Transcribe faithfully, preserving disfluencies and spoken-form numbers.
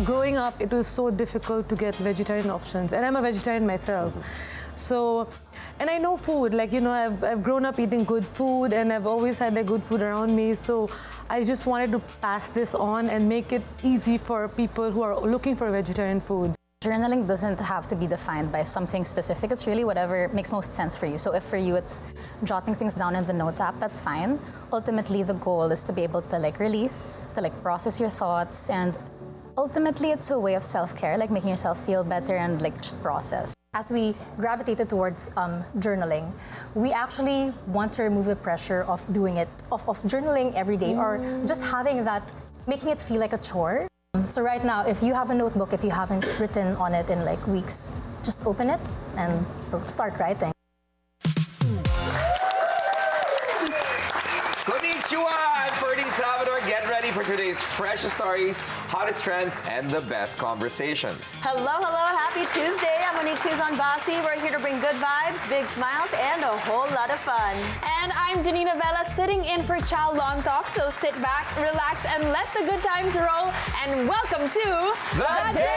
growing up, it was so difficult to get vegetarian options, and I'm a vegetarian myself. So, and I know food, like, you know, I've, I've grown up eating good food, and I've always had like, good food around me. So I just wanted to pass this on and make it easy for people who are looking for vegetarian food. Journaling doesn't have to be defined by something specific. It's really whatever makes most sense for you. So if for you it's jotting things down in the Notes app, that's fine. Ultimately, the goal is to be able to like release, to like process your thoughts, and ultimately it's a way of self-care, like making yourself feel better and like just process. As we gravitated towards um, journaling, we actually want to remove the pressure of doing it, of, of journaling every day, mm. or just having that, making it feel like a chore. So right now, if you have a notebook, if you haven't written on it in like weeks, just open it and start writing. Konnichiwa! I'm Ferdy Salvador. Get ready for today's freshest stories, hottest trends, and the best conversations. Hello, hello. Happy Tuesday. I'm Monique Tuz on Bossy. We're here to bring good vibes, big smiles, and a whole lot of fun. And I'm Janina Vela sitting in for Chow Long Talk. So sit back, relax, and let the good times roll. And welcome to The, the Day